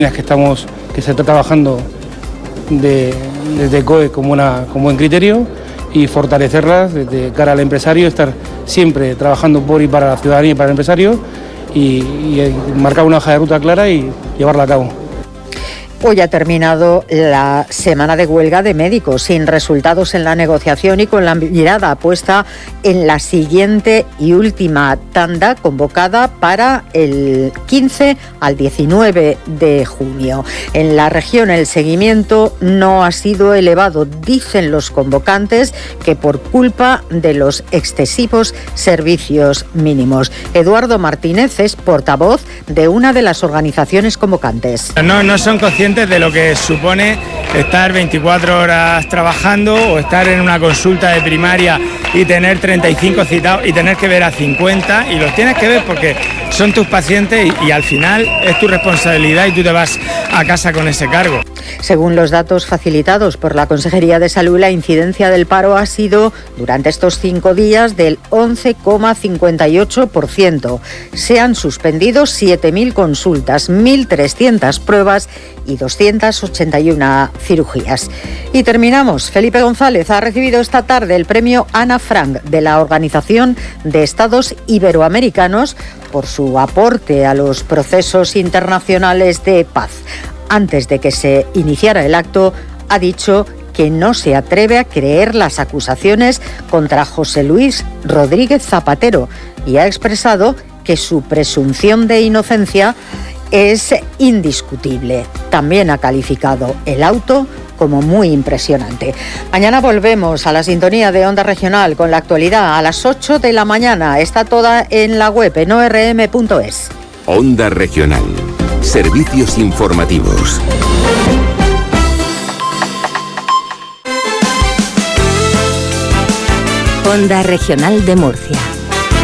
Que se está trabajando desde COE con buen criterio y fortalecerlas desde cara al empresario, estar siempre trabajando por y para la ciudadanía y para el empresario y marcar una hoja de ruta clara y llevarla a cabo. Hoy ha terminado la semana de huelga de médicos, sin resultados en la negociación y con la mirada puesta en la siguiente y última tanda convocada para el 15 al 19 de junio. En la región el seguimiento no ha sido elevado, dicen los convocantes, que por culpa de los excesivos servicios mínimos. Eduardo Martínez es portavoz de una de las organizaciones convocantes. No son conscientes de lo que supone estar 24 horas trabajando o estar en una consulta de primaria y tener 35 citados y tener que ver a 50, y los tienes que ver porque son tus pacientes y al final es tu responsabilidad y tú te vas a casa con ese cargo. Según los datos facilitados por la Consejería de Salud, la incidencia del paro ha sido durante estos 5 días del 11,58%. Se han suspendido 7.000 consultas, 1.300 pruebas y 281 cirugías. Y terminamos. Felipe González ha recibido esta tarde el premio Ana Frank de la Organización de Estados Iberoamericanos por su aporte a los procesos internacionales de paz. Antes de que se iniciara el acto, ha dicho que no se atreve a creer las acusaciones contra José Luis Rodríguez Zapatero y ha expresado que su presunción de inocencia es indiscutible. También ha calificado el auto como muy impresionante. Mañana volvemos a la sintonía de Onda Regional con la actualidad a las 8 de la mañana. Está toda en la web en orm.es. Onda Regional. Servicios informativos. Onda Regional de Murcia.